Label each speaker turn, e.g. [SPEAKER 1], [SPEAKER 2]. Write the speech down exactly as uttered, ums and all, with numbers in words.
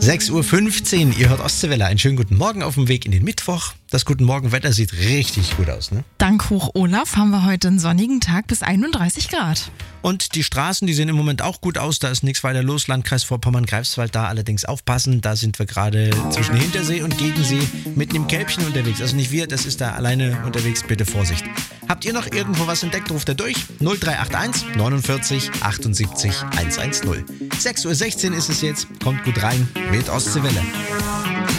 [SPEAKER 1] sechs Uhr fünfzehn, ihr hört Ostseewelle. Einen schönen guten Morgen auf dem Weg in den Mittwoch. Das Guten Morgen-Wetter sieht richtig gut aus, ne?
[SPEAKER 2] Dank Hoch Olaf haben wir heute einen sonnigen Tag bis einunddreißig Grad.
[SPEAKER 1] Und die Straßen, die sehen im Moment auch gut aus. Da ist nichts weiter los. Landkreis Vorpommern-Greifswald, da allerdings aufpassen. Da sind wir gerade zwischen Hintersee und Gegensee mitten im Kälbchen unterwegs. Also nicht wir, das ist da alleine unterwegs. Bitte Vorsicht. Habt ihr noch irgendwo was entdeckt? Ruft da durch. null drei acht eins neunundvierzig achtundsiebzig hundertzehn. sechs Uhr sechzehn ist es jetzt. Kommt gut rein mit Ostseewelle.